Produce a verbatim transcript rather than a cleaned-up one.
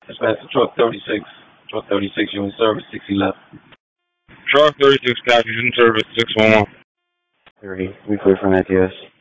Dispatch to truck thirty-six. Truck thirty-six, you in service, sixty left. Truck thirty-six, copies in service, six one one. Three, we clear from A T S.